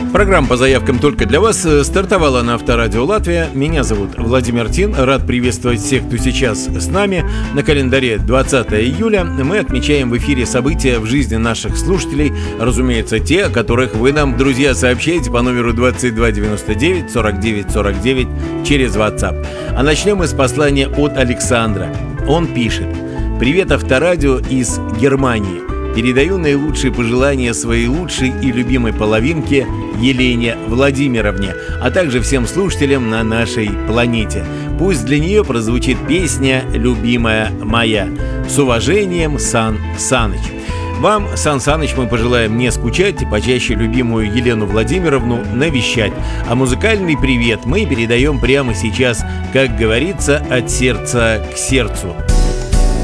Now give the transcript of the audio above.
Программа по заявкам только для вас стартовала на Авторадио Латвия. Меня зовут Владимир Тин. Рад приветствовать всех, кто сейчас с нами. На календаре 20 июля мы отмечаем в эфире события в жизни наших слушателей. Разумеется, те, о которых вы нам, друзья, сообщаете по номеру 2299 49 49 через WhatsApp. А начнем мы с послания от Александра. Он пишет: «Привет, Авторадио из Германии. Передаю наилучшие пожелания своей лучшей и любимой половинке Елене Владимировне, а также всем слушателям на нашей планете. Пусть для нее прозвучит песня «Любимая моя». С уважением, Сан Саныч». Вам, Сан Саныч, мы пожелаем не скучать и почаще любимую Елену Владимировну навещать. А музыкальный привет мы передаем прямо сейчас, как говорится, от сердца к сердцу.